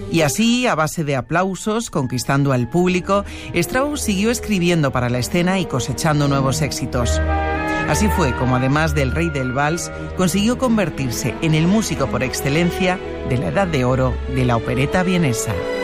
Y así, a base de aplausos, conquistando al público, Strauss siguió escribiendo para la escena y cosechando nuevos éxitos. Así fue como, además del rey del vals, consiguió convertirse en el músico por excelencia de la edad de oro de la opereta vienesa.